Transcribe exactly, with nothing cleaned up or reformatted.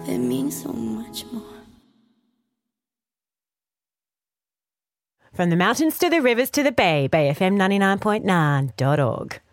It means so much more. From the mountains to the rivers to the bay, bay f m ninety-nine point nine dot org.